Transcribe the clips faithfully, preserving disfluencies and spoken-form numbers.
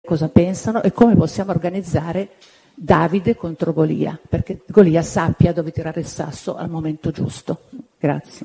cosa pensano e come possiamo organizzare Davide contro Golia, perché Golia sappia dove tirare il sasso al momento giusto. Grazie.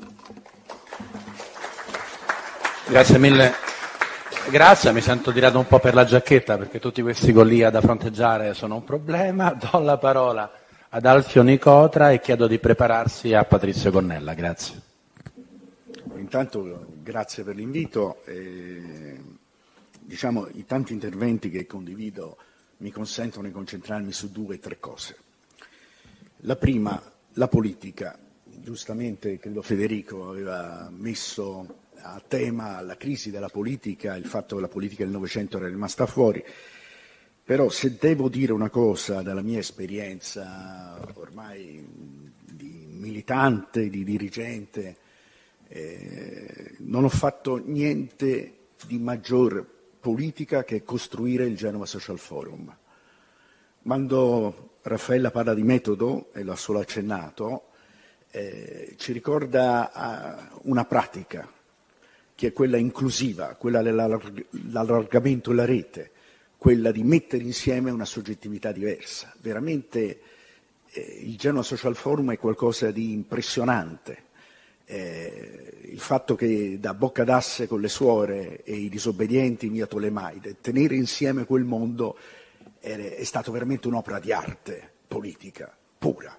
Grazie mille. Grazie, mi sento tirato un po' per la giacchetta perché tutti questi Golia da fronteggiare sono un problema. Do la parola ad Alfio Nicotra e chiedo di prepararsi a Patrizio Gonnella. Grazie. Intanto grazie per l'invito. E, diciamo, i tanti interventi che condivido mi consentono di concentrarmi su due o tre cose. La prima, la politica. Giustamente, credo Federico aveva messo a tema la crisi della politica, il fatto che la politica del Novecento era rimasta fuori, però se devo dire una cosa dalla mia esperienza ormai di militante, di dirigente, eh, non ho fatto niente di maggior politica che costruire il Genova Social Forum. Quando Raffaella parla di metodo, e l'ha solo accennato, eh, ci ricorda uh, una pratica, che è quella inclusiva, quella dell'allargamento della rete, quella di mettere insieme una soggettività diversa. Veramente eh, il Genova Social Forum è qualcosa di impressionante. Eh, il fatto che da Boccadasse con le suore e i disobbedienti in via Tolemaide, tenere insieme quel mondo è, è stato veramente un'opera di arte politica pura.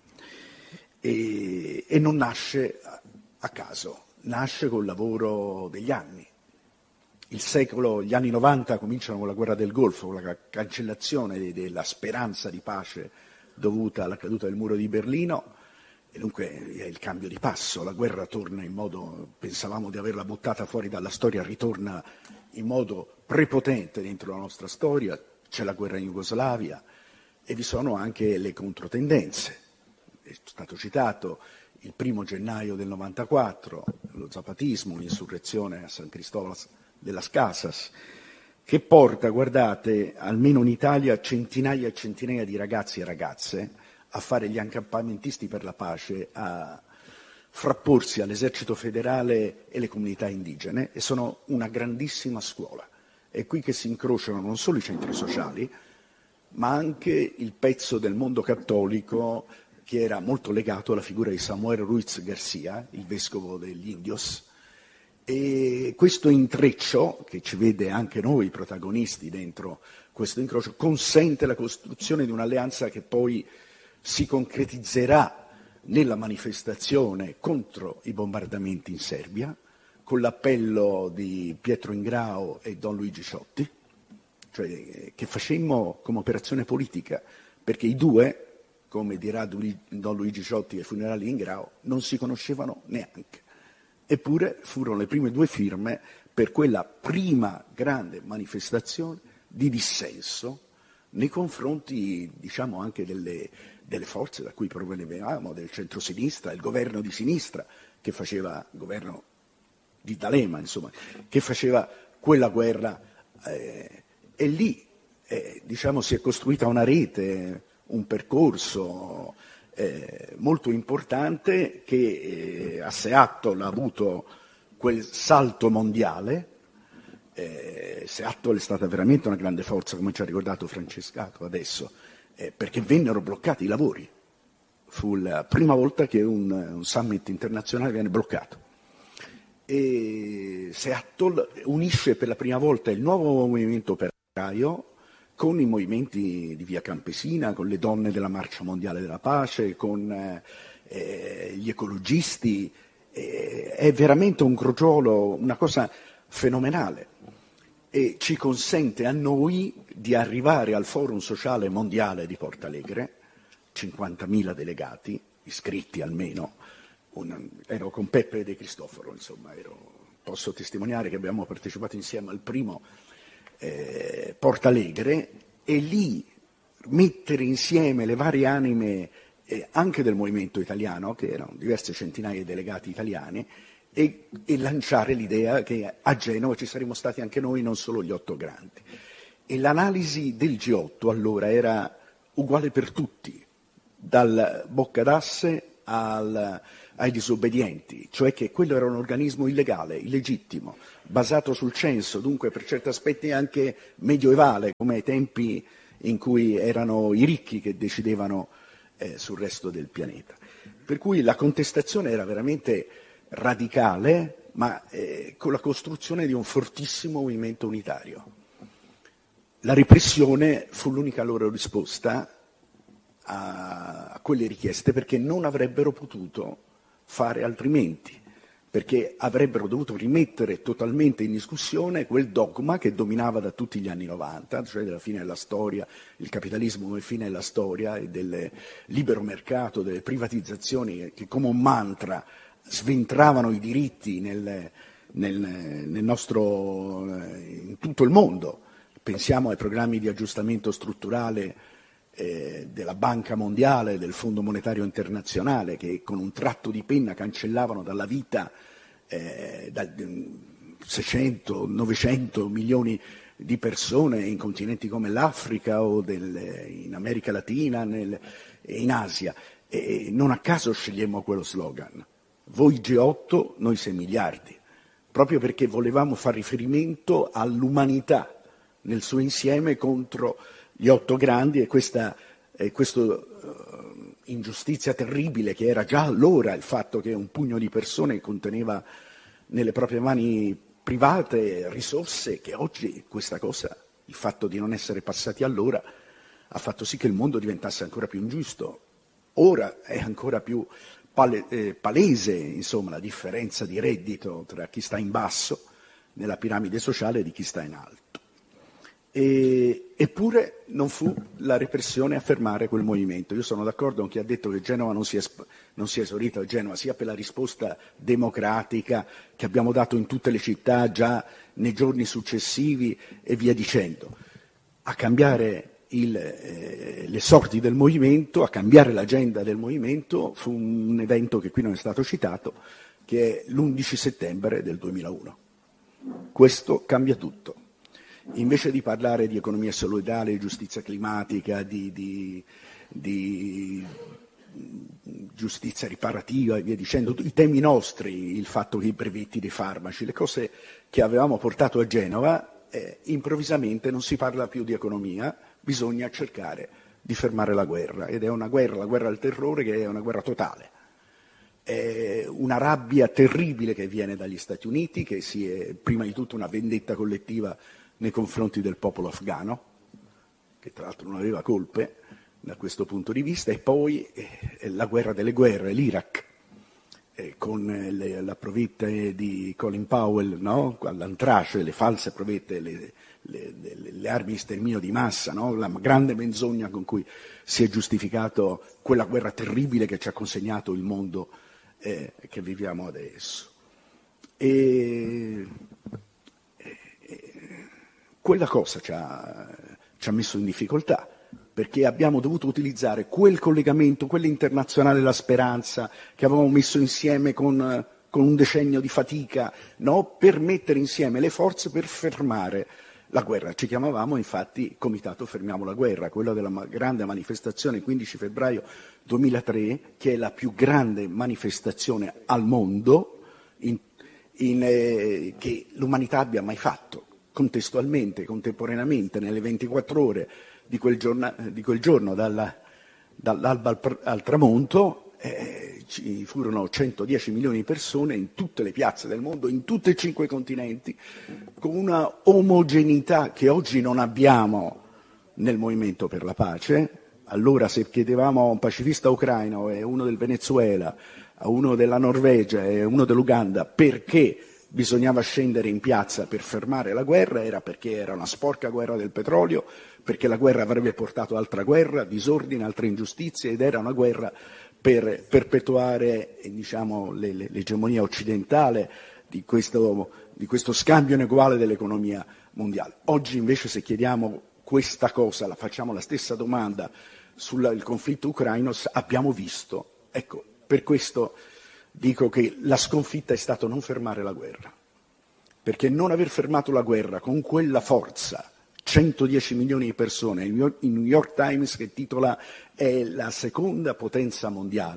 E, e non nasce a, a caso. Nasce col lavoro degli anni. Il secolo, gli anni novanta cominciano con la guerra del Golfo, con la cancellazione de, della speranza di pace dovuta alla caduta del muro di Berlino, e dunque è il cambio di passo, la guerra torna in modo, pensavamo di averla buttata fuori dalla storia, ritorna in modo prepotente dentro la nostra storia, c'è la guerra in Jugoslavia e vi sono anche le controtendenze. È stato citato il primo gennaio del novantaquattro, lo zapatismo, l'insurrezione a San Cristóbal de las Casas, che porta, guardate, almeno in Italia, centinaia e centinaia di ragazzi e ragazze a fare gli accampamentisti per la pace, a frapporsi all'esercito federale e le comunità indigene, e sono una grandissima scuola. È qui che si incrociano non solo i centri sociali, ma anche il pezzo del mondo cattolico che era molto legato alla figura di Samuel Ruiz Garcia, il vescovo degli Indios, e questo intreccio, che ci vede anche noi protagonisti dentro questo incrocio, consente la costruzione di un'alleanza che poi si concretizzerà nella manifestazione contro i bombardamenti in Serbia, con l'appello di Pietro Ingrao e Don Luigi Ciotti, cioè che facemmo come operazione politica, perché i due, come dirà Don Luigi Ciotti ai funerali di Ingrao, non si conoscevano neanche. Eppure furono le prime due firme per quella prima grande manifestazione di dissenso nei confronti, diciamo, anche delle, delle forze da cui provenivamo, del centrosinistra, il governo di sinistra, che faceva, il governo di D'Alema, insomma, che faceva quella guerra. Eh, e lì, eh, diciamo, si è costruita una rete, un percorso eh, molto importante che eh, a Seattle ha avuto quel salto mondiale. Eh, Seattle è stata veramente una grande forza, come ci ha ricordato Francescato adesso, eh, perché vennero bloccati i lavori. Fu la prima volta che un, un summit internazionale viene bloccato. E Seattle unisce per la prima volta il nuovo movimento operaio con i movimenti di Via Campesina, con le donne della Marcia Mondiale della Pace, con eh, gli ecologisti. Eh, è veramente un crogiolo, una cosa fenomenale, e ci consente a noi di arrivare al Forum Sociale Mondiale di Porto Alegre, cinquantamila delegati, iscritti almeno. Un, ero con Peppe De Cristoforo, insomma, ero, posso testimoniare che abbiamo partecipato insieme al primo Eh, Porto Alegre, e lì mettere insieme le varie anime eh, anche del movimento italiano, che erano diverse centinaia di delegati italiani, e, e lanciare l'idea che a Genova ci saremmo stati anche noi, non solo gli otto grandi. E l'analisi del G otto allora era uguale per tutti, dal Boccadasse al ai disobbedienti, cioè che quello era un organismo illegale, illegittimo, basato sul censo, dunque per certi aspetti anche medievale, come ai tempi in cui erano i ricchi che decidevano eh, sul resto del pianeta. Per cui la contestazione era veramente radicale, ma eh, con la costruzione di un fortissimo movimento unitario. La repressione fu l'unica loro risposta a, a quelle richieste, perché non avrebbero potuto fare altrimenti, perché avrebbero dovuto rimettere totalmente in discussione quel dogma che dominava da tutti gli anni novanta, cioè della fine della storia, il capitalismo come fine della storia e del libero mercato, delle privatizzazioni che come un mantra sventravano i diritti nel, nel, nel nostro, in tutto il mondo. Pensiamo ai programmi di aggiustamento strutturale eh, della Banca Mondiale, del Fondo Monetario Internazionale, che con un tratto di penna cancellavano dalla vita eh, da seicento novecento milioni di persone in continenti come l'Africa o del, in America Latina, nel, in Asia. E non a caso scegliemmo quello slogan. Voi G otto, noi sei miliardi, proprio perché volevamo far riferimento all'umanità nel suo insieme contro gli otto grandi e questa eh, questo, uh, ingiustizia terribile che era già allora il fatto che un pugno di persone conteneva nelle proprie mani private risorse che oggi questa cosa, il fatto di non essere passati allora, ha fatto sì che il mondo diventasse ancora più ingiusto. Ora è ancora più pale, eh, palese, insomma, la differenza di reddito tra chi sta in basso nella piramide sociale e di chi sta in alto. E, eppure non fu la repressione a fermare quel movimento. Io sono d'accordo con chi ha detto che Genova non si è, non si è esaurita a Genova, sia per la risposta democratica che abbiamo dato in tutte le città già nei giorni successivi e via dicendo. A cambiare il, eh, le sorti del movimento, a cambiare l'agenda del movimento, fu un evento che qui non è stato citato, che è l'undici settembre del duemilauno. Questo cambia tutto. Invece di parlare di economia solidale, di giustizia climatica, di, di, di giustizia riparativa e via dicendo, i temi nostri, il fatto che i brevetti dei farmaci, le cose che avevamo portato a Genova, eh, improvvisamente non si parla più di economia, bisogna cercare di fermare la guerra, ed è una guerra, la guerra al terrore, che è una guerra totale. È una rabbia terribile che viene dagli Stati Uniti, che si è prima di tutto una vendetta collettiva nei confronti del popolo afghano, che tra l'altro non aveva colpe da questo punto di vista, e poi eh, la guerra delle guerre, l'Iraq, eh, con le, la provette di Colin Powell, no? All'antrace, le false provette, le, le, le, le armi di sterminio di massa, no? La grande menzogna con cui si è giustificato quella guerra terribile che ci ha consegnato il mondo eh, che viviamo adesso. E, quella cosa ci ha, ci ha messo in difficoltà, perché abbiamo dovuto utilizzare quel collegamento, quell'internazionale della speranza che avevamo messo insieme con, con un decennio di fatica, no? Per mettere insieme le forze per fermare la guerra. Ci chiamavamo infatti Comitato Fermiamo la Guerra, quella della grande manifestazione quindici febbraio duemilatré, che è la più grande manifestazione al mondo in, in, eh, che l'umanità abbia mai fatto. Contestualmente, contemporaneamente, nelle ventiquattro ore di quel giorno, di quel giorno dalla, dall'alba al, al tramonto, eh, ci furono centodieci milioni di persone in tutte le piazze del mondo, in tutti e cinque i continenti, con una omogeneità che oggi non abbiamo nel movimento per la pace. Allora, se chiedevamo a un pacifista ucraino e uno del Venezuela, a uno della Norvegia e uno dell'Uganda perché bisognava scendere in piazza per fermare la guerra, era perché era una sporca guerra del petrolio, perché la guerra avrebbe portato altra guerra, disordine, altre ingiustizie, ed era una guerra per perpetuare eh, diciamo, le, le, l'egemonia occidentale di questo, di questo scambio ineguale dell'economia mondiale. Oggi invece, se chiediamo questa cosa, la facciamo la stessa domanda sul conflitto ucraino, abbiamo visto, ecco, per questo dico che la sconfitta è stato non fermare la guerra, perché non aver fermato la guerra con quella forza, centodieci milioni di persone, il New York Times che titola è la seconda potenza mondiale,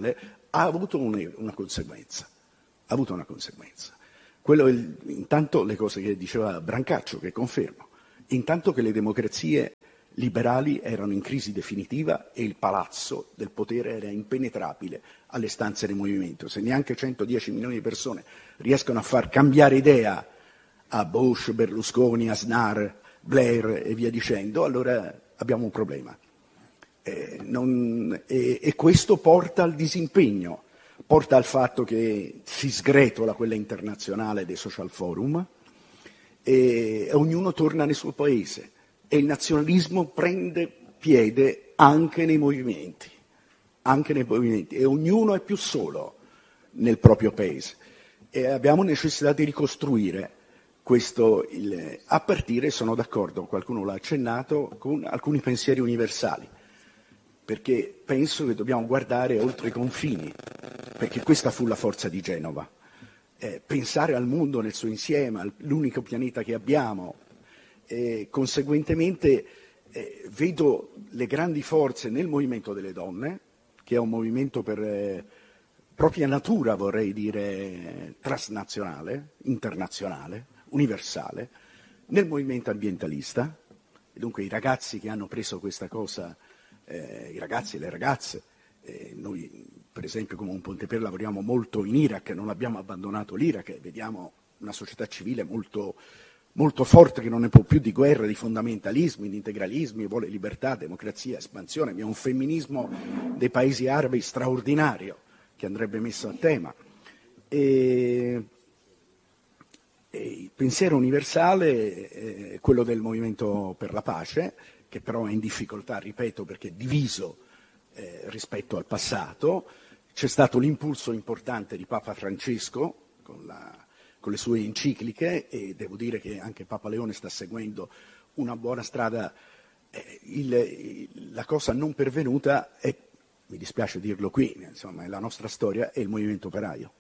ha avuto un, una conseguenza. Ha avuto una conseguenza. Quello è il, intanto le cose che diceva Brancaccio, che confermo. Intanto che le democrazie liberali erano in crisi definitiva e il palazzo del potere era impenetrabile alle stanze del movimento. Se neanche centodieci milioni di persone riescono a far cambiare idea a Bush, Berlusconi, Aznar, Blair e via dicendo, allora abbiamo un problema. Eh, non, e, e questo porta al disimpegno, porta al fatto che si sgretola quella internazionale dei social forum e, e ognuno torna nel suo paese e il nazionalismo prende piede anche nei movimenti, anche nei movimenti e ognuno è più solo nel proprio paese e abbiamo necessità di ricostruire questo, il, a partire, sono d'accordo, qualcuno l'ha accennato, con alcuni pensieri universali, perché penso che dobbiamo guardare oltre i confini, perché questa fu la forza di Genova, eh, pensare al mondo nel suo insieme, all'unico pianeta che abbiamo, e conseguentemente eh, vedo le grandi forze nel movimento delle donne, che è un movimento per eh, propria natura, vorrei dire, transnazionale, internazionale, universale, nel movimento ambientalista, e dunque i ragazzi che hanno preso questa cosa, eh, i ragazzi e le ragazze, eh, noi per esempio come un Ponte per lavoriamo molto in Iraq, non abbiamo abbandonato l'Iraq, vediamo una società civile molto, molto forte che non ne può più di guerra, di fondamentalismi, di integralismi, vuole libertà, democrazia, espansione, abbiamo un femminismo dei paesi arabi straordinario che andrebbe messo a tema. E, e il pensiero universale è quello del movimento per la pace, che però è in difficoltà, ripeto, perché è diviso eh, rispetto al passato. C'è stato l'impulso importante di Papa Francesco con, la, con le sue encicliche e devo dire che anche Papa Leone sta seguendo una buona strada. Eh, il, il, la cosa non pervenuta è, mi dispiace dirlo qui, insomma, è la nostra storia, è il movimento operaio.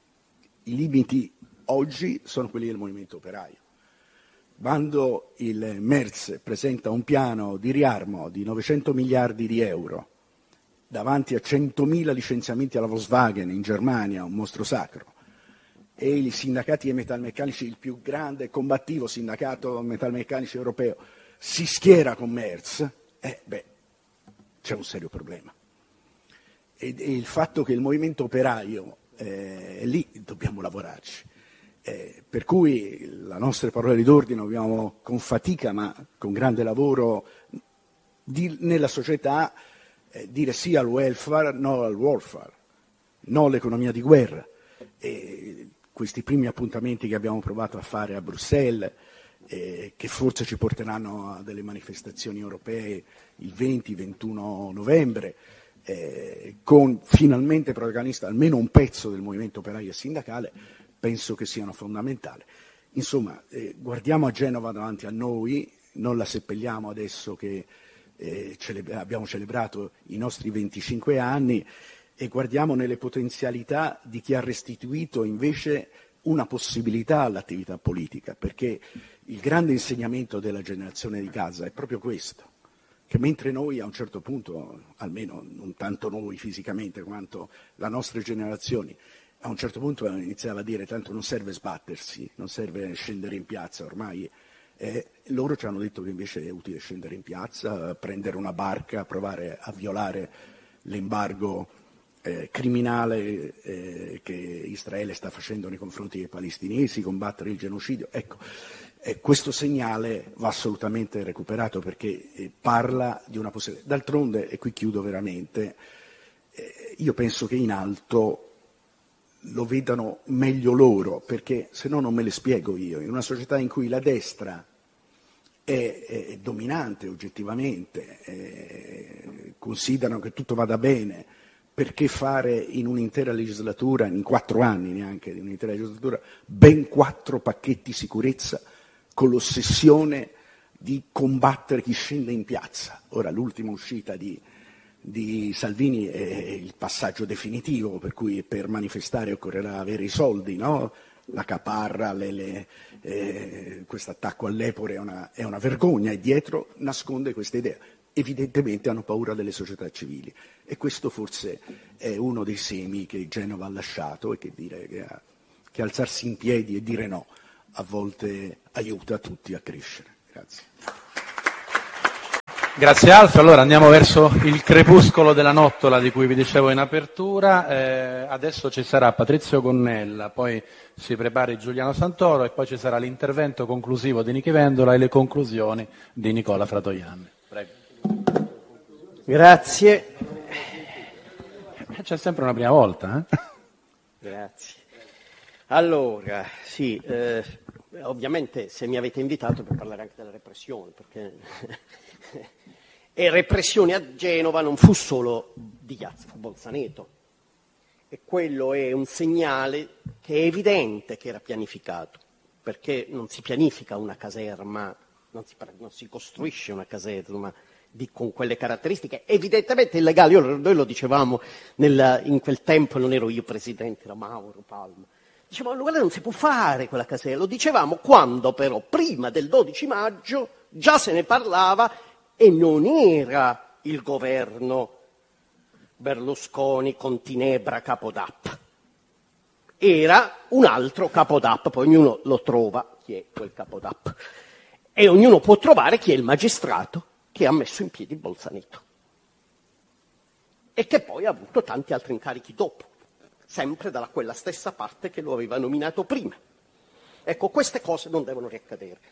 I limiti oggi sono quelli del movimento operaio. Quando il Merz presenta un piano di riarmo di novecento miliardi di euro davanti a centomila licenziamenti alla Volkswagen in Germania, un mostro sacro, e i sindacati dei metalmeccanici, il più grande combattivo sindacato metalmeccanici europeo, si schiera con Merz, eh, beh, c'è un serio problema. E, e il fatto che il movimento operaio eh, è lì, dobbiamo lavorarci. Eh, per cui la nostra parola di ordine dobbiamo con fatica ma con grande lavoro di, nella società eh, dire sì al welfare, no al warfare, no all'economia di guerra. E questi primi appuntamenti che abbiamo provato a fare a Bruxelles, eh, che forse ci porteranno a delle manifestazioni europee il venti ventuno novembre, eh, con finalmente protagonista almeno un pezzo del movimento operaio e sindacale, penso che siano fondamentali. Insomma, eh, guardiamo a Genova davanti a noi, non la seppelliamo adesso che eh, cele- abbiamo celebrato i nostri venticinque anni e guardiamo nelle potenzialità di chi ha restituito invece una possibilità all'attività politica, perché il grande insegnamento della generazione di Gaza è proprio questo, che mentre noi a un certo punto, almeno non tanto noi fisicamente quanto le nostre generazioni, a un certo punto iniziava a dire tanto non serve sbattersi, non serve scendere in piazza, ormai eh, loro ci hanno detto che invece è utile scendere in piazza, prendere una barca, provare a violare l'embargo eh, criminale eh, che Israele sta facendo nei confronti dei palestinesi, combattere il genocidio. Ecco, eh, questo segnale va assolutamente recuperato perché eh, parla di una possibilità. D'altronde, e qui chiudo veramente, eh, io penso che in alto lo vedano meglio loro, perché se no non me le spiego io. In una società in cui la destra è, è dominante oggettivamente, è, considerano che tutto vada bene, perché fare in un'intera legislatura, in quattro anni neanche di un'intera legislatura, ben quattro pacchetti sicurezza con l'ossessione di combattere chi scende in piazza. Ora l'ultima uscita di di Salvini è il passaggio definitivo, per cui per manifestare occorrerà avere i soldi, no? La caparra, le, le, eh, questo attacco all'Epore è una, è una vergogna e dietro nasconde questa idea. evidentemente hanno paura delle società civili. E questo forse è uno dei semi che Genova ha lasciato e che, dire, che, ha, che alzarsi in piedi e dire no a volte aiuta tutti a crescere. Grazie. Grazie Alfio. Allora andiamo verso il crepuscolo della nottola di cui vi dicevo in apertura. Eh, adesso ci sarà Patrizio Gonnella, poi si prepari Giuliano Santoro e poi ci sarà l'intervento conclusivo di Nichi Vendola e le conclusioni di Nicola Fratoianni. Prego. Grazie. C'è sempre una prima volta. Eh? Grazie. Allora, sì, eh, ovviamente se mi avete invitato per parlare anche della repressione, perché e repressione a Genova non fu solo di Iazza, fu Bolzaneto. E quello è un segnale che è evidente che era pianificato, perché non si pianifica una caserma, non si, non si costruisce una caserma di, con quelle caratteristiche, evidentemente illegali. Io, noi lo dicevamo nel, in quel tempo, non ero io presidente, era Mauro Palma. Dicevamo, guarda, non si può fare quella caserma. Lo dicevamo quando però, prima del dodici maggio, già se ne parlava e non era il governo Berlusconi con Tinebra Capodap. Era un altro Capodap, poi ognuno lo trova chi è quel Capodap. E ognuno può trovare chi è il magistrato che ha messo in piedi Bolzaneto. E che poi ha avuto tanti altri incarichi dopo, sempre da quella stessa parte che lo aveva nominato prima. Ecco, queste cose non devono riaccadere.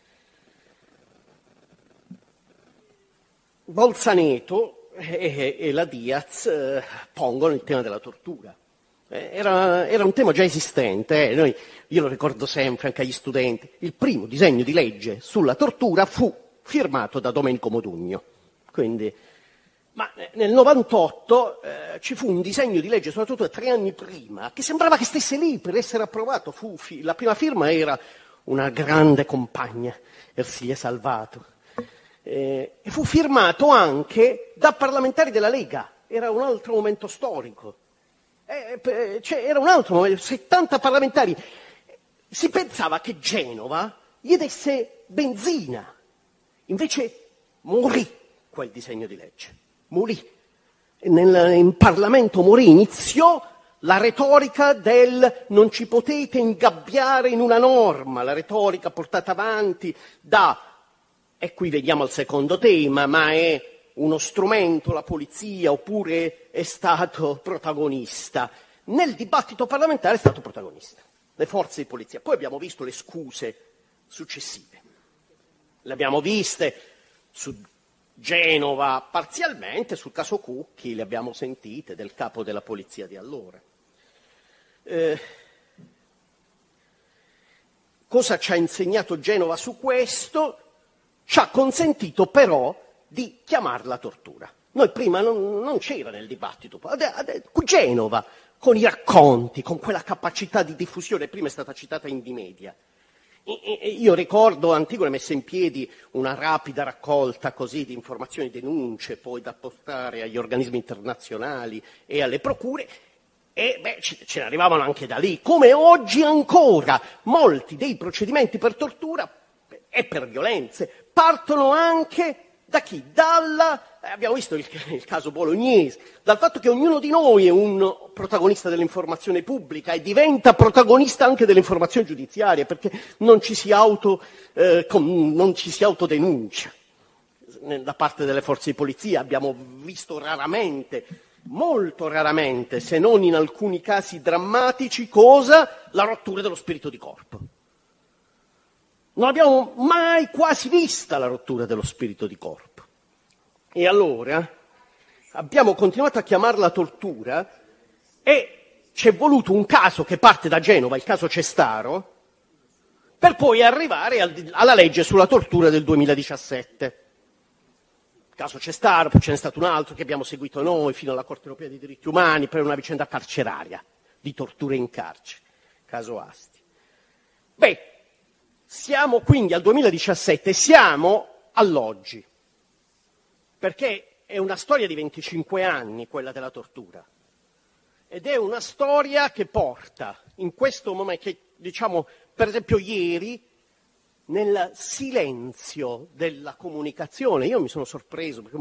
Bolzaneto e, e la Diaz eh, pongono il tema della tortura. Eh, era, era un tema già esistente, eh. Noi, io lo ricordo sempre anche agli studenti. Il primo disegno di legge sulla tortura fu firmato da Domenico Modugno. Quindi, ma nel novantotto eh, ci fu un disegno di legge sulla tortura tre anni prima, che sembrava che stesse lì per essere approvato. Fu, fi, la prima firma era una grande compagna, Ersilia Salvato. Eh, e fu firmato anche da parlamentari della Lega, era un altro momento storico, eh, cioè, era un altro momento, settanta parlamentari. Si pensava che Genova gli desse benzina, invece morì quel disegno di legge, morì. Nel, in Parlamento morì, iniziò la retorica del non ci potete ingabbiare in una norma, la retorica portata avanti da... E qui vediamo il secondo tema, ma è uno strumento la polizia oppure è stato protagonista? Nel dibattito parlamentare è stato protagonista, le forze di polizia. Poi abbiamo visto le scuse successive. Le abbiamo viste su Genova parzialmente, sul caso Cucchi le abbiamo sentite del capo della polizia di allora. Eh, cosa ci ha insegnato Genova su questo? Ci ha consentito però di chiamarla tortura. Noi prima non, non c'era nel dibattito. Genova, con i racconti, con quella capacità di diffusione, prima è stata citata Indymedia. Io ricordo Antigone messa in piedi una rapida raccolta così di informazioni, denunce, poi da portare agli organismi internazionali e alle procure, e beh, ce ne arrivavano anche da lì. Come oggi ancora molti dei procedimenti per tortura e per violenze partono anche da chi? Dalla, eh, abbiamo visto il, il caso bolognese, dal fatto che ognuno di noi è un protagonista dell'informazione pubblica e diventa protagonista anche dell'informazione giudiziaria, perché non ci si auto, eh, com, non ci si autodenuncia. Da parte delle forze di polizia abbiamo visto raramente, molto raramente, se non in alcuni casi drammatici, cosa? La rottura dello spirito di corpo. Non abbiamo mai quasi vista la rottura dello spirito di corpo. E allora abbiamo continuato a chiamarla tortura e ci è voluto un caso che parte da Genova, il caso Cestaro, per poi arrivare al, alla legge sulla tortura del duemiladiciassette. Il caso Cestaro, poi ce n'è stato un altro che abbiamo seguito noi fino alla Corte Europea dei Diritti Umani per una vicenda carceraria, di torture in carcere, caso Asti. Beh, siamo quindi al duemiladiciassette, siamo all'oggi, perché è una storia di venticinque anni quella della tortura, ed è una storia che porta in questo momento, che diciamo per esempio ieri, nel silenzio della comunicazione, io mi sono sorpreso perché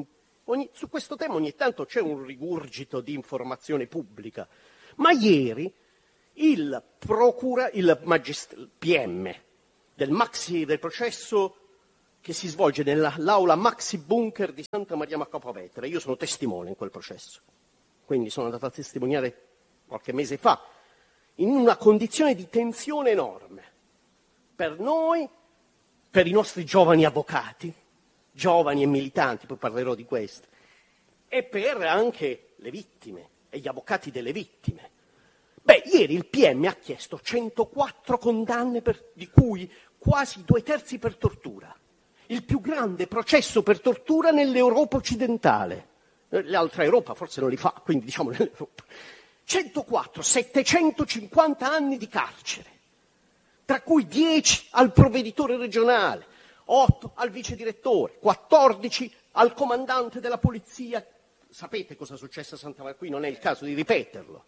Ogni, su questo tema ogni tanto c'è un rigurgito di informazione pubblica, ma ieri il, procura, il magist- P M del, maxi, del processo che si svolge nell'aula Maxi Bunker di Santa Maria Capua Vetere, io sono testimone in quel processo, quindi sono andato a testimoniare qualche mese fa, in una condizione di tensione enorme per noi, per i nostri giovani avvocati, giovani e militanti, poi parlerò di questo, e per anche le vittime e gli avvocati delle vittime. Beh, ieri il P M ha chiesto centoquattro condanne, per, di cui quasi due terzi per tortura. Il più grande processo per tortura nell'Europa occidentale. L'altra Europa forse non li fa, quindi diciamo nell'Europa. centoquattro, settecentocinquanta anni di carcere, tra cui dieci al provveditore regionale, otto al vice direttore, quattordici al comandante della polizia. Sapete cosa è successo a Santa Maria? Qui non è il caso di ripeterlo.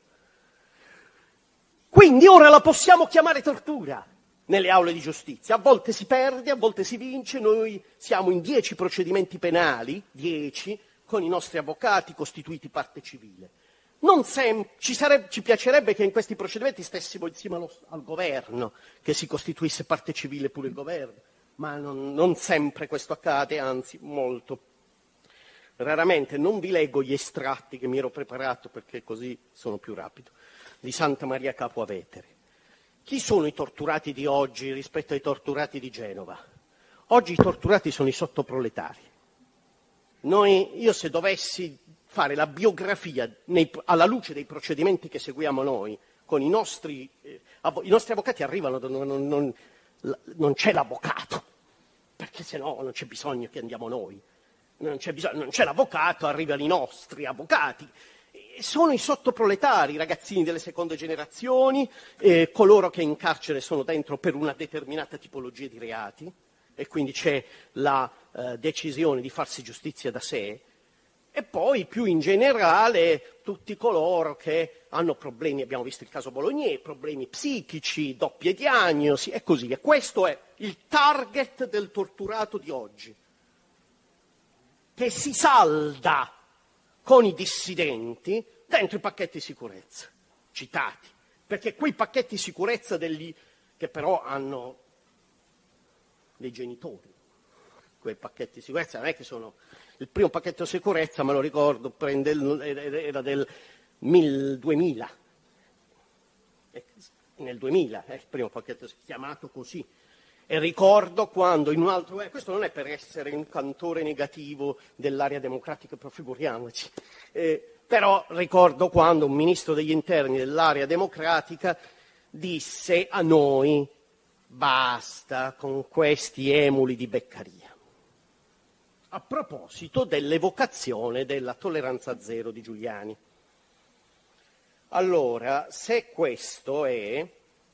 Quindi ora la possiamo chiamare tortura nelle aule di giustizia. A volte si perde, a volte si vince. Noi siamo in dieci procedimenti penali, dieci, con i nostri avvocati costituiti parte civile. Non sem- ci, sarebbe, ci piacerebbe che in questi procedimenti stessimo insieme allo, al governo, che si costituisse parte civile pure il governo, ma non, non sempre questo accade, anzi molto. Raramente, non vi leggo gli estratti che mi ero preparato perché così sono più rapido, di Santa Maria Capua Vetere. Chi sono i torturati di oggi rispetto ai torturati di Genova? Oggi i torturati sono i sottoproletari. Noi, io se dovessi fare la biografia nei, alla luce dei procedimenti che seguiamo noi, con i nostri, eh, avvo, i nostri avvocati arrivano, non, non, non, non c'è l'avvocato, perché se no non c'è bisogno che andiamo noi, non c'è, bisogno, non c'è l'avvocato, arrivano i nostri avvocati. Sono i sottoproletari, i ragazzini delle seconde generazioni, eh, coloro che in carcere sono dentro per una determinata tipologia di reati, e quindi c'è la eh, decisione di farsi giustizia da sé, e poi più in generale tutti coloro che hanno problemi, abbiamo visto il caso Bolognier, problemi psichici, doppie diagnosi e così via. Questo è il target del torturato di oggi, che si salda con i dissidenti dentro i pacchetti di sicurezza citati, perché quei pacchetti di sicurezza degli, che però hanno dei genitori, quei pacchetti di sicurezza non è che sono il primo pacchetto di sicurezza, me lo ricordo, prende il, era del duemila, nel duemila è il primo pacchetto chiamato così. E ricordo quando in un altro, eh, questo non è per essere un cantore negativo dell'area democratica, però figuriamoci, eh, però ricordo quando un ministro degli interni dell'area democratica disse a noi basta con questi emuli di Beccaria, a proposito dell'evocazione della tolleranza zero di Giuliani. Allora, se questo è,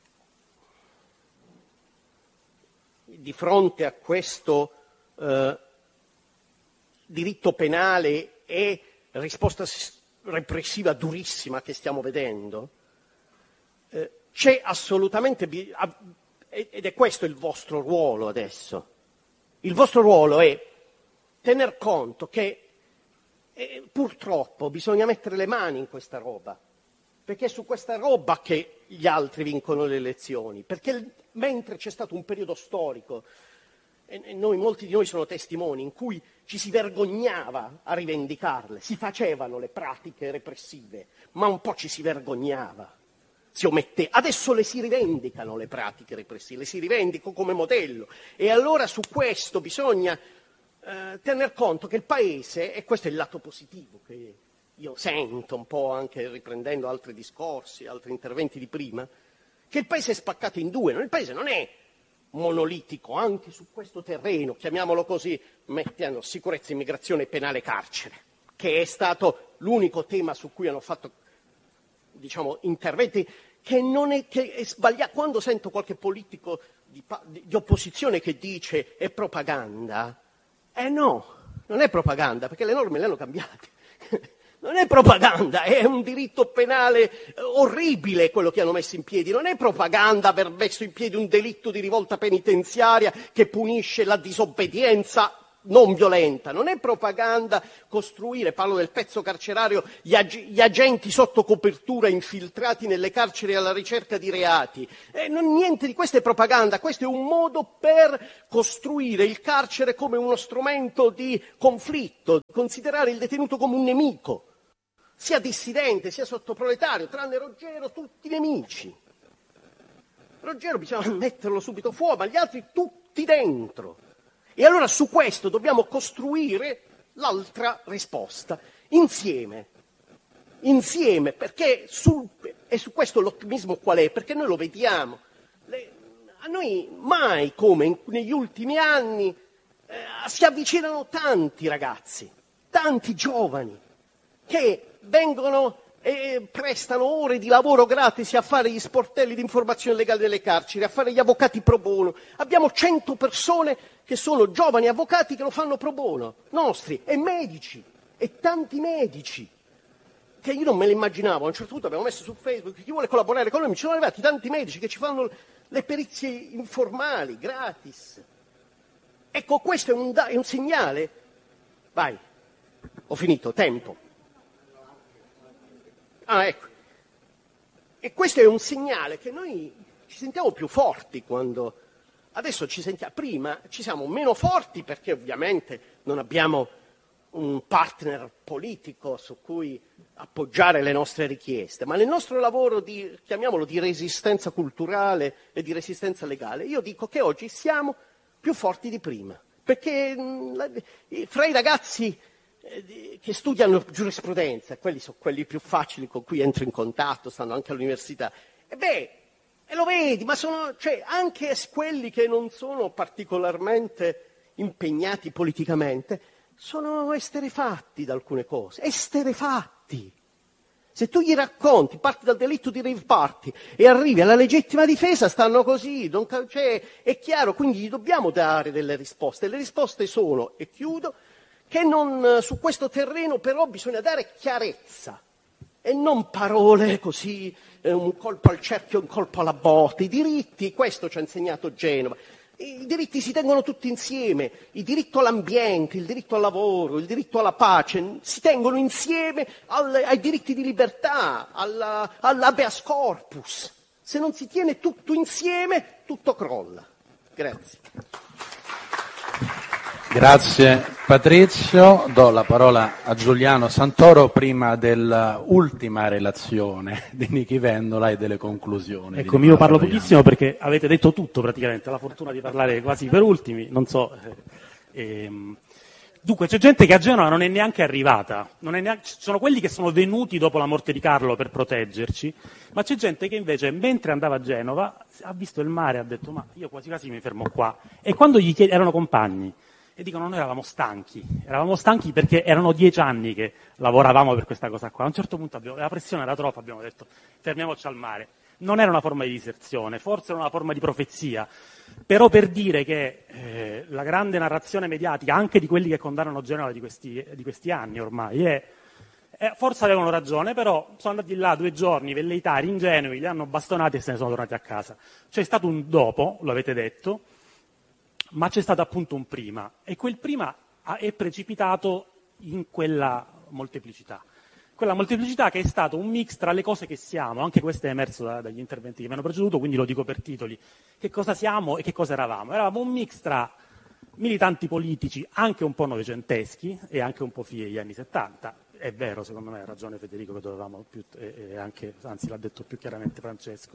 di fronte a questo eh, diritto penale e risposta repressiva durissima che stiamo vedendo, eh, c'è assolutamente, ed è questo il vostro ruolo adesso, il vostro ruolo è tener conto che eh, purtroppo bisogna mettere le mani in questa roba, perché è su questa roba che gli altri vincono le elezioni, perché mentre c'è stato un periodo storico, e noi, molti di noi sono testimoni, in cui ci si vergognava a rivendicarle, si facevano le pratiche repressive, ma un po' ci si vergognava, si omette. Adesso le si rivendicano le pratiche repressive, le si rivendicano come modello, e allora su questo bisogna eh, tener conto che il Paese, e questo è il lato positivo che io sento un po' anche riprendendo altri discorsi, altri interventi di prima, che il Paese è spaccato in due. Il Paese non è monolitico, anche su questo terreno, chiamiamolo così, mettendo sicurezza, immigrazione, penale, carcere, che è stato l'unico tema su cui hanno fatto, diciamo, interventi, che non è, che è sbagliato. Quando sento qualche politico di, di opposizione che dice è propaganda, eh no, non è propaganda, perché le norme le hanno cambiate. Non è propaganda, è un diritto penale orribile quello che hanno messo in piedi. Non è propaganda aver messo in piedi un delitto di rivolta penitenziaria che punisce la disobbedienza non violenta, non è propaganda costruire, parlo del pezzo carcerario, gli, ag- gli agenti sotto copertura infiltrati nelle carceri alla ricerca di reati. Eh, non, niente di questa è propaganda, questo è un modo per costruire il carcere come uno strumento di conflitto, considerare il detenuto come un nemico, sia dissidente, sia sottoproletario, tranne Roggero, tutti nemici. Roggero bisogna metterlo subito fuori, ma gli altri tutti dentro. E allora su questo dobbiamo costruire l'altra risposta, insieme, insieme, perché sul, e su questo l'ottimismo qual è? Perché noi lo vediamo, Le, a noi mai come in, negli ultimi anni eh, si avvicinano tanti ragazzi, tanti giovani, che vengono e prestano ore di lavoro gratis a fare gli sportelli di informazione legale delle carceri, a fare gli avvocati pro bono. Abbiamo cento persone che sono giovani avvocati che lo fanno pro bono, nostri, e medici, e tanti medici, che io non me li immaginavo. A un certo punto abbiamo messo su Facebook, chi vuole collaborare con noi, mi ci sono arrivati tanti medici che ci fanno le perizie informali, gratis. Ecco, questo è un, è un segnale. Vai, ho finito, tempo. Ah, ecco. E questo è un segnale che noi ci sentiamo più forti quando adesso ci sentiamo. Prima ci siamo meno forti perché ovviamente non abbiamo un partner politico su cui appoggiare le nostre richieste, ma nel nostro lavoro di, chiamiamolo, di resistenza culturale e di resistenza legale, io dico che oggi siamo più forti di prima, perché mh, fra i ragazzi che studiano giurisprudenza, quelli sono quelli più facili con cui entro in contatto, stanno anche all'università, e beh, e lo vedi, ma sono, cioè, anche quelli che non sono particolarmente impegnati politicamente, sono esterefatti da alcune cose, esterefatti. Se tu gli racconti, parti dal delitto di rave party e arrivi alla legittima difesa, stanno così, non, cioè, è chiaro, quindi gli dobbiamo dare delle risposte. Le risposte sono, e chiudo, che non, su questo terreno però bisogna dare chiarezza e non parole così, eh, un colpo al cerchio, un colpo alla botte. I diritti, questo ci ha insegnato Genova, i diritti si tengono tutti insieme, il diritto all'ambiente, il diritto al lavoro, il diritto alla pace, si tengono insieme al, ai diritti di libertà, alla, all'habeas corpus. Se non si tiene tutto insieme, tutto crolla. Grazie. Grazie Patrizio, do la parola a Giuliano Santoro prima dell'ultima relazione di Nichi Vendola e delle conclusioni. Ecco, io parlo pochissimo perché avete detto tutto praticamente, ho la fortuna di parlare quasi per ultimi, non so. Eh, ehm. Dunque c'è gente che a Genova non è neanche arrivata, non è neanche, ci sono quelli che sono venuti dopo la morte di Carlo per proteggerci, ma c'è gente che invece mentre andava a Genova ha visto il mare e ha detto ma io quasi quasi mi fermo qua. E quando gli chied- erano compagni, e dicono noi eravamo stanchi, eravamo stanchi perché erano dieci anni che lavoravamo per questa cosa qua. A un certo punto abbiamo, la pressione era troppa, abbiamo detto fermiamoci al mare. Non era una forma di diserzione, forse era una forma di profezia, però per dire che eh, la grande narrazione mediatica, anche di quelli che condannano Genova di questi, di questi anni ormai, è, è, forse avevano ragione, però sono andati là due giorni, velleitari, ingenui, li hanno bastonati e se ne sono tornati a casa. C'è stato un dopo, lo avete detto, ma c'è stato appunto un prima, e quel prima è precipitato in quella molteplicità. Quella molteplicità che è stato un mix tra le cose che siamo, anche questo è emerso da, dagli interventi che mi hanno preceduto, quindi lo dico per titoli, che cosa siamo e che cosa eravamo. Eravamo un mix tra militanti politici, anche un po' novecenteschi e anche un po' figli degli anni settanta, è vero, secondo me ha ragione Federico che dovevamo più, e, e anche, anzi l'ha detto più chiaramente Francesco,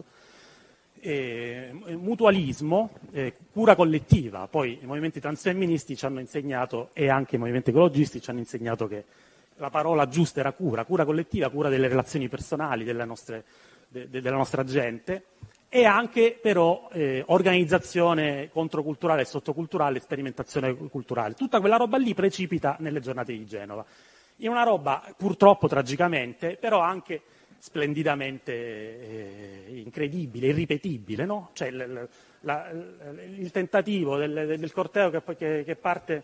E, mutualismo, eh, cura collettiva. Poi i movimenti transfemministi ci hanno insegnato, e anche i movimenti ecologisti ci hanno insegnato, che la parola giusta era cura, cura collettiva, cura delle relazioni personali delle nostre, de, de, della nostra gente, e anche però eh, organizzazione controculturale e sottoculturale, sperimentazione culturale. Tutta quella roba lì precipita nelle giornate di Genova, in una roba purtroppo tragicamente, però anche splendidamente eh, incredibile, irripetibile, no? Cioè l, la, l, il tentativo del, del corteo che, che, che parte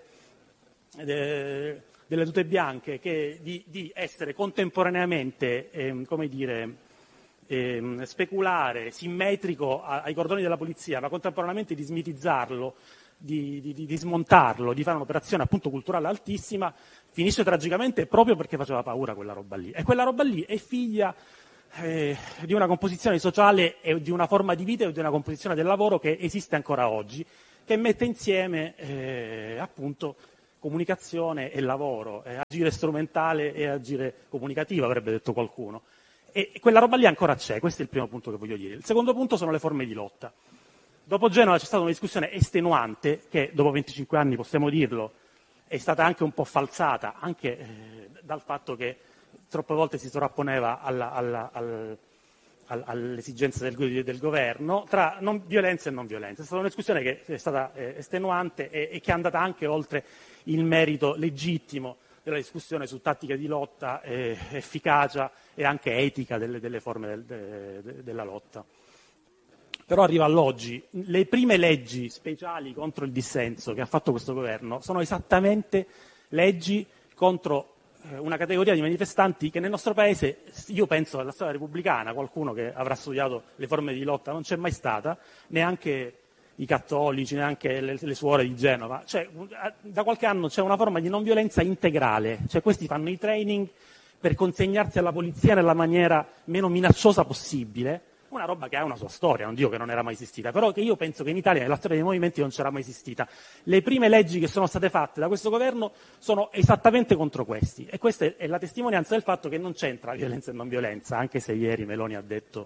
de, delle tute bianche che, di, di essere contemporaneamente, eh, come dire, eh, speculare, simmetrico a, ai cordoni della polizia, ma contemporaneamente di smitizzarlo, di, di, di smontarlo, di fare un'operazione appunto culturale altissima, finisce tragicamente proprio perché faceva paura quella roba lì. E quella roba lì è figlia eh, di una composizione sociale e di una forma di vita e di una composizione del lavoro che esiste ancora oggi, che mette insieme eh, appunto comunicazione e lavoro, eh, agire strumentale e agire comunicativo, avrebbe detto qualcuno. E quella roba lì ancora c'è, questo è il primo punto che voglio dire. Il secondo punto sono le forme di lotta. Dopo Genova c'è stata una discussione estenuante che, dopo venticinque anni, possiamo dirlo, è stata anche un po' falsata, anche eh, dal fatto che troppe volte si sovrapponeva alla, alla, al, al, all'esigenza del, del governo, tra non violenza e non violenza. È stata una discussione che è stata eh, estenuante e, e che è andata anche oltre il merito legittimo della discussione su tattiche di lotta, eh, efficacia e anche etica delle, delle forme del, de, de, della lotta. Però arriva all'oggi, le prime leggi speciali contro il dissenso che ha fatto questo governo sono esattamente leggi contro eh, una categoria di manifestanti che nel nostro paese, io penso alla storia repubblicana, qualcuno che avrà studiato le forme di lotta non c'è mai stata, neanche i cattolici, neanche le, le suore di Genova. Cioè, da qualche anno c'è una forma di non violenza integrale, cioè questi fanno i training per consegnarsi alla polizia nella maniera meno minacciosa possibile, una roba che ha una sua storia, non dico che non era mai esistita, però che io penso che in Italia nella storia dei movimenti non c'era mai esistita. Le prime leggi che sono state fatte da questo governo sono esattamente contro questi, e questa è la testimonianza del fatto che non c'entra violenza e non violenza, anche se ieri Meloni ha detto,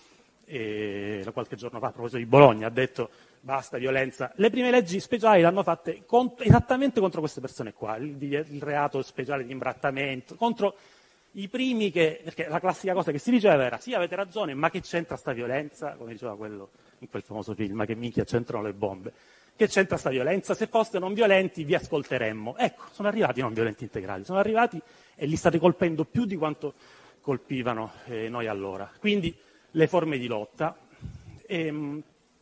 eh, qualche giorno fa a proposito di Bologna, ha detto basta violenza. Le prime leggi speciali l'hanno fatte contro, esattamente contro queste persone qua, il, il reato speciale di imbrattamento, contro i primi che, perché la classica cosa che si diceva era sì, avete ragione, ma che c'entra sta violenza? Come diceva quello in quel famoso film, ma che minchia c'entrano le bombe? Che c'entra sta violenza? Se foste non violenti vi ascolteremmo. Ecco, sono arrivati i non violenti integrali, sono arrivati e li state colpendo più di quanto colpivano eh, noi allora. Quindi le forme di lotta. E,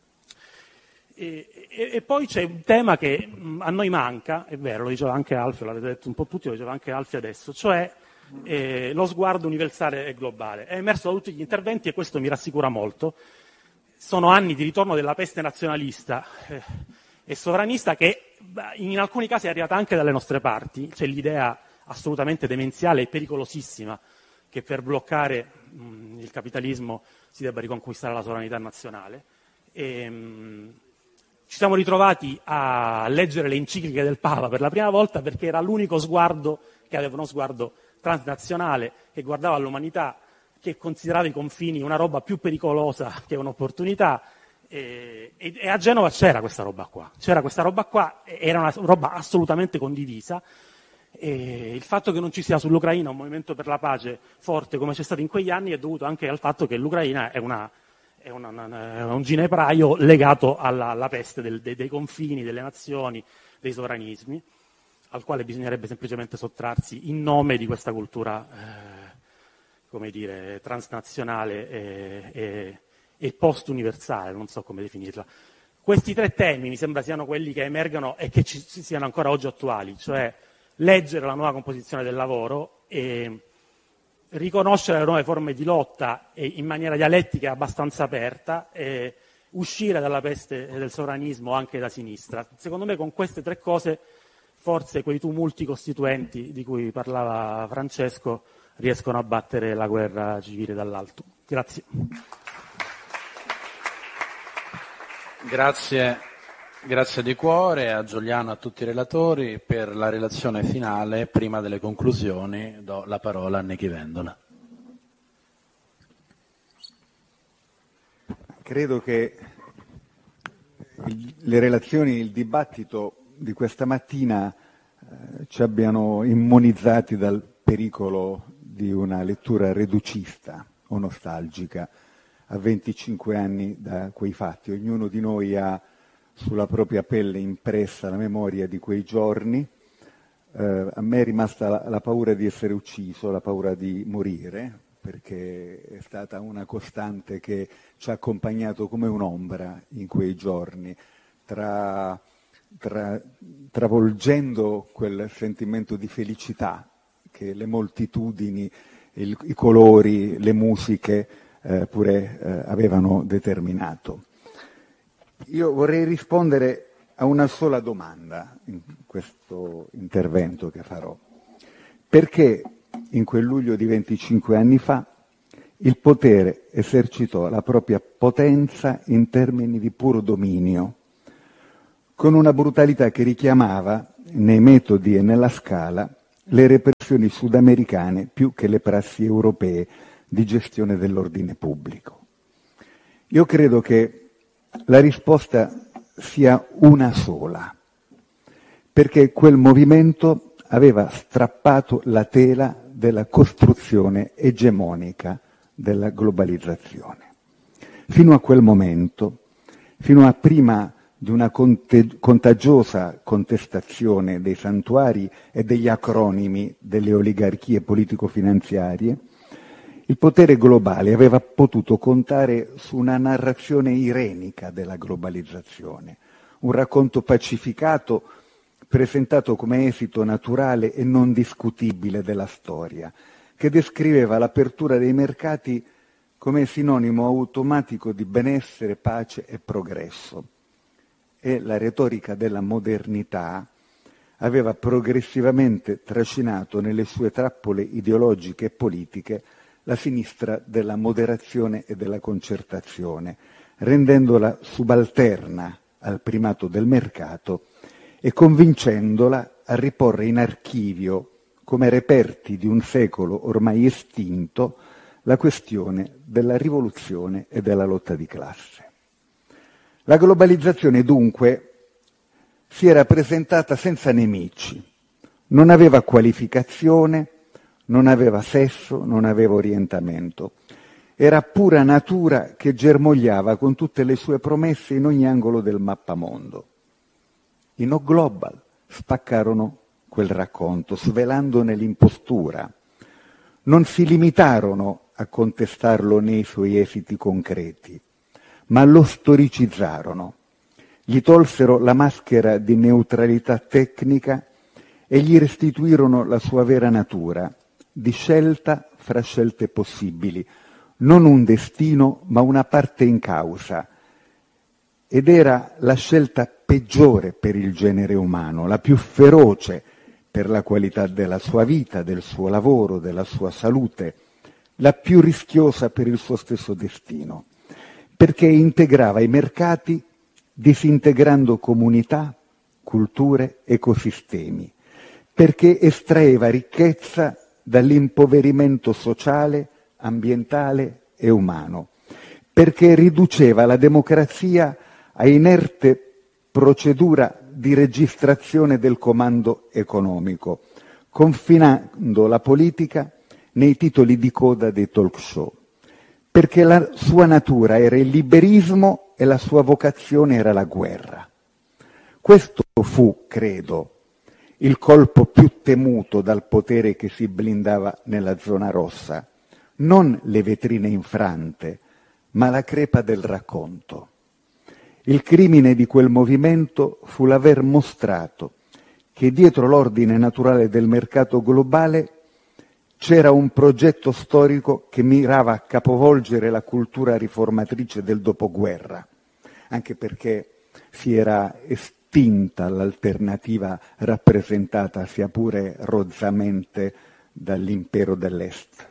e, e poi c'è un tema che mh, a noi manca, è vero, lo diceva anche Alfio, l'avete detto un po' tutti, lo diceva anche Alfio adesso, cioè Eh, lo sguardo universale e globale. È emerso da tutti gli interventi e questo mi rassicura molto. Sono anni di ritorno della peste nazionalista eh, e sovranista che in alcuni casi è arrivata anche dalle nostre parti. C'è l'idea assolutamente demenziale e pericolosissima che per bloccare mh, il capitalismo si debba riconquistare la sovranità nazionale. E, mh, ci siamo ritrovati a leggere le encicliche del Papa per la prima volta perché era l'unico sguardo che aveva uno sguardo transnazionale, che guardava all'umanità, che considerava i confini una roba più pericolosa che un'opportunità, e, e, e a Genova c'era questa roba qua, c'era questa roba qua, era una roba assolutamente condivisa, e il fatto che non ci sia sull'Ucraina un movimento per la pace forte come c'è stato in quegli anni è dovuto anche al fatto che l'Ucraina è, una, è, una, una, è un ginepraio legato alla, alla peste del, dei, dei confini, delle nazioni, dei sovranismi, al quale bisognerebbe semplicemente sottrarsi in nome di questa cultura, eh, come dire, transnazionale e, e, e post-universale, non so come definirla. Questi tre temi mi sembra siano quelli che emergono e che ci, ci siano ancora oggi attuali, cioè leggere la nuova composizione del lavoro e riconoscere le nuove forme di lotta e in maniera dialettica abbastanza aperta e uscire dalla peste del sovranismo anche da sinistra. Secondo me con queste tre cose forse quei tumulti costituenti di cui parlava Francesco riescono a battere la guerra civile dall'alto. Grazie. Grazie, grazie di cuore a Giuliano e a tutti i relatori. Per la relazione finale, prima delle conclusioni, do la parola a Nichi Vendola. Credo che il, le relazioni, il dibattito di questa mattina eh, ci abbiano immunizzati dal pericolo di una lettura reducista o nostalgica a venticinque anni da quei fatti. Ognuno di noi ha sulla propria pelle impressa la memoria di quei giorni. Eh, a me è rimasta la, la paura di essere ucciso, la paura di morire, perché è stata una costante che ci ha accompagnato come un'ombra in quei giorni, tra Tra, travolgendo quel sentimento di felicità che le moltitudini, il, i colori, le musiche eh, pure eh, avevano determinato. Io vorrei rispondere a una sola domanda in questo intervento che farò. Perché in quel luglio di venticinque anni fa il potere esercitò la propria potenza in termini di puro dominio, con una brutalità che richiamava nei metodi e nella scala le repressioni sudamericane più che le prassi europee di gestione dell'ordine pubblico. Io credo che la risposta sia una sola, perché quel movimento aveva strappato la tela della costruzione egemonica della globalizzazione. Fino a quel momento, fino a prima di una conte- contagiosa contestazione dei santuari e degli acronimi delle oligarchie politico-finanziarie, il potere globale aveva potuto contare su una narrazione irenica della globalizzazione, un racconto pacificato presentato come esito naturale e non discutibile della storia, che descriveva l'apertura dei mercati come sinonimo automatico di benessere, pace e progresso. E la retorica della modernità aveva progressivamente trascinato nelle sue trappole ideologiche e politiche la sinistra della moderazione e della concertazione, rendendola subalterna al primato del mercato e convincendola a riporre in archivio, come reperti di un secolo ormai estinto, la questione della rivoluzione e della lotta di classe. La globalizzazione, dunque, si era presentata senza nemici, non aveva qualificazione, non aveva sesso, non aveva orientamento. Era pura natura che germogliava con tutte le sue promesse in ogni angolo del mappamondo. I No Global spaccarono quel racconto, svelandone l'impostura. Non si limitarono a contestarlo nei suoi esiti concreti, ma lo storicizzarono. Gli tolsero la maschera di neutralità tecnica e gli restituirono la sua vera natura, di scelta fra scelte possibili, non un destino ma una parte in causa. Ed era la scelta peggiore per il genere umano, la più feroce per la qualità della sua vita, del suo lavoro, della sua salute, la più rischiosa per il suo stesso destino, perché integrava i mercati disintegrando comunità, culture, ecosistemi, perché estraeva ricchezza dall'impoverimento sociale, ambientale e umano, perché riduceva la democrazia a inerte procedura di registrazione del comando economico, confinando la politica nei titoli di coda dei talk show, perché la sua natura era il liberismo e la sua vocazione era la guerra. Questo fu, credo, il colpo più temuto dal potere che si blindava nella zona rossa, non le vetrine infrante, ma la crepa del racconto. Il crimine di quel movimento fu l'aver mostrato che dietro l'ordine naturale del mercato globale c'era un progetto storico che mirava a capovolgere la cultura riformatrice del dopoguerra, anche perché si era estinta l'alternativa rappresentata, sia pure rozzamente, dall'impero dell'Est.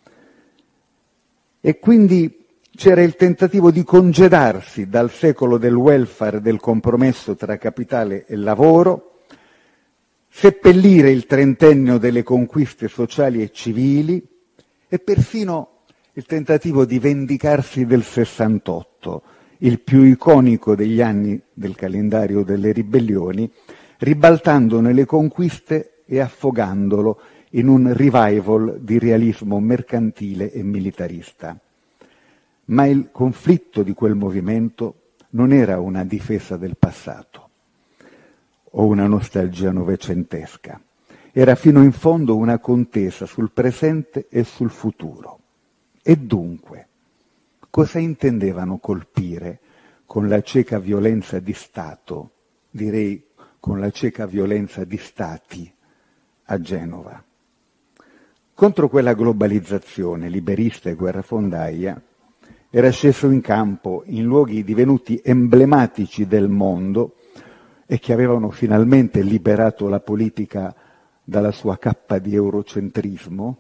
E quindi c'era il tentativo di congedarsi dal secolo del welfare e del compromesso tra capitale e lavoro, seppellire il trentennio delle conquiste sociali e civili e perfino il tentativo di vendicarsi del sessantotto, il più iconico degli anni del calendario delle ribellioni, ribaltandone le conquiste e affogandolo in un revival di realismo mercantile e militarista. Ma il conflitto di quel movimento non era una difesa del passato o una nostalgia novecentesca, era fino in fondo una contesa sul presente e sul futuro. E dunque, cosa intendevano colpire con la cieca violenza di Stato, direi con la cieca violenza di Stati, a Genova? Contro quella globalizzazione liberista e guerrafondaia era sceso in campo, in luoghi divenuti emblematici del mondo, e che avevano finalmente liberato la politica dalla sua cappa di eurocentrismo,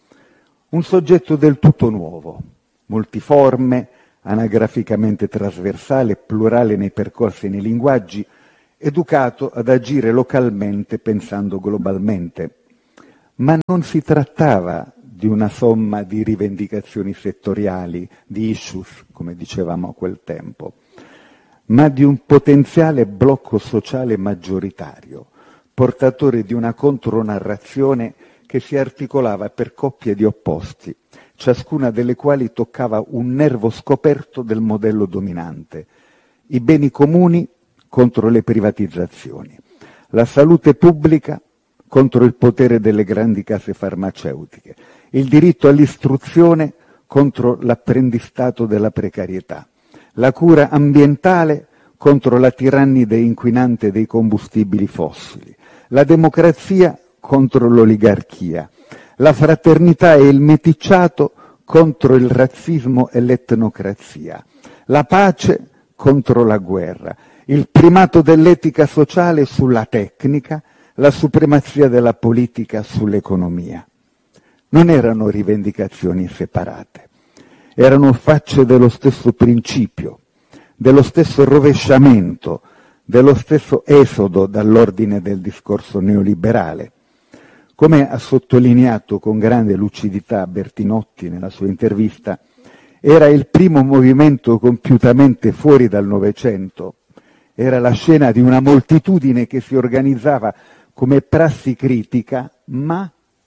un soggetto del tutto nuovo, multiforme, anagraficamente trasversale, plurale nei percorsi e nei linguaggi, educato ad agire localmente pensando globalmente. Ma non si trattava di una somma di rivendicazioni settoriali, di issues, come dicevamo a quel tempo, ma di un potenziale blocco sociale maggioritario, portatore di una contronarrazione che si articolava per coppie di opposti, ciascuna delle quali toccava un nervo scoperto del modello dominante: i beni comuni contro le privatizzazioni, la salute pubblica contro il potere delle grandi case farmaceutiche, il diritto all'istruzione contro l'apprendistato della precarietà, la cura ambientale contro la tirannide inquinante dei combustibili fossili, la democrazia contro l'oligarchia, la fraternità e il meticciato contro il razzismo e l'etnocrazia, la pace contro la guerra, il primato dell'etica sociale sulla tecnica, la supremazia della politica sull'economia. Non erano rivendicazioni separate, erano facce dello stesso principio, dello stesso rovesciamento, dello stesso esodo dall'ordine del discorso neoliberale. Come ha sottolineato con grande lucidità Bertinotti nella sua intervista, era il primo movimento compiutamente fuori dal Novecento, era la scena di una moltitudine che si organizzava come prassi critica, ma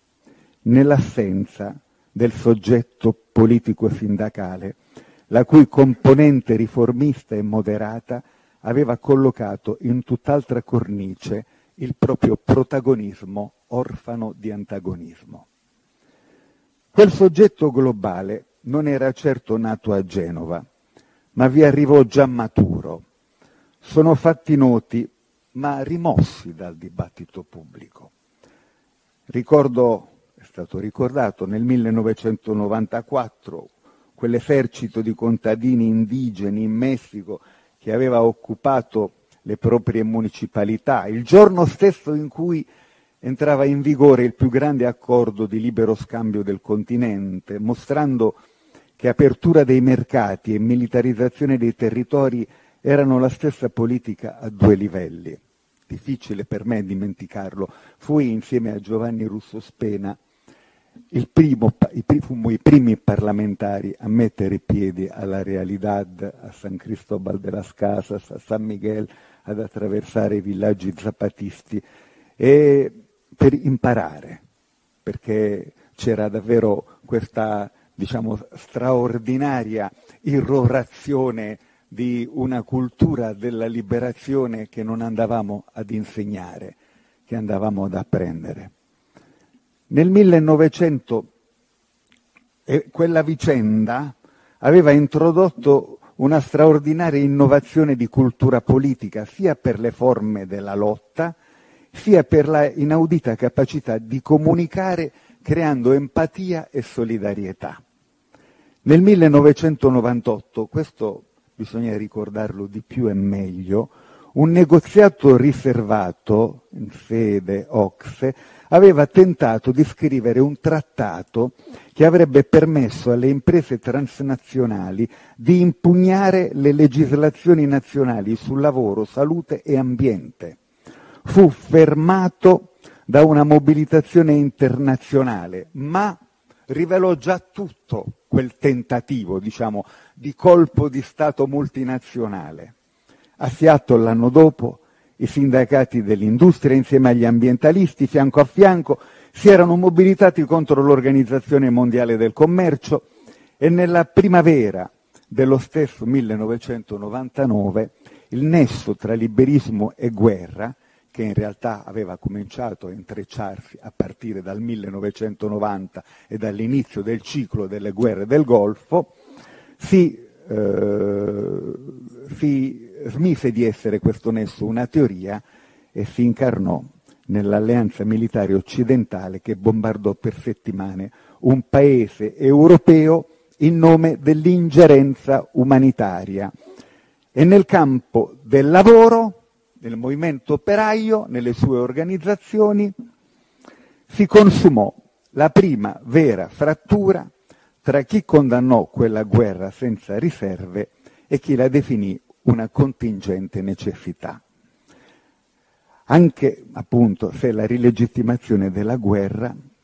nell'assenza del soggetto politico-sindacale, la cui componente riformista e moderata aveva collocato in tutt'altra cornice il proprio protagonismo orfano di antagonismo. Quel soggetto globale non era certo nato a Genova, ma vi arrivò già maturo. Sono fatti noti, ma rimossi dal dibattito pubblico. Ricordo, è stato ricordato, nel millenovecentonovantaquattro, quell'esercito di contadini indigeni in Messico che aveva occupato le proprie municipalità, il giorno stesso in cui entrava in vigore il più grande accordo di libero scambio del continente, mostrando che apertura dei mercati e militarizzazione dei territori erano la stessa politica a due livelli. Difficile per me dimenticarlo. Fui insieme a Giovanni Russo Spena il primo, i, fummo i primi parlamentari a mettere i piedi alla Realidad, a San Cristóbal de las Casas, a San Miguel, ad attraversare i villaggi zapatisti e per imparare, perché c'era davvero questa, diciamo, straordinaria irrorazione di una cultura della liberazione che non andavamo ad insegnare, che andavamo ad apprendere. Nel millenovecento eh, quella vicenda aveva introdotto una straordinaria innovazione di cultura politica, sia per le forme della lotta, sia per la inaudita capacità di comunicare creando empatia e solidarietà. Nel millenovecentonovantotto, questo bisogna ricordarlo di più e meglio, un negoziato riservato in sede O C S E aveva tentato di scrivere un trattato che avrebbe permesso alle imprese transnazionali di impugnare le legislazioni nazionali sul lavoro, salute e ambiente. Fu fermato da una mobilitazione internazionale, ma rivelò già tutto quel tentativo, diciamo, di colpo di Stato multinazionale. A Seattle l'anno dopo i sindacati dell'industria insieme agli ambientalisti fianco a fianco si erano mobilitati contro l'Organizzazione Mondiale del Commercio e nella primavera dello stesso millenovecentonovantanove il nesso tra liberismo e guerra, che in realtà aveva cominciato a intrecciarsi a partire dal millenovecentonovanta e dall'inizio del ciclo delle guerre del Golfo, si, eh, si smise di essere questo nesso una teoria e si incarnò nell'alleanza militare occidentale che bombardò per settimane un paese europeo in nome dell'ingerenza umanitaria. E nel campo del lavoro, nel movimento operaio, nelle sue organizzazioni, si consumò la prima vera frattura tra chi condannò quella guerra senza riserve e chi la definì una contingente necessità. Anche, appunto, se la rilegittimazione della guerra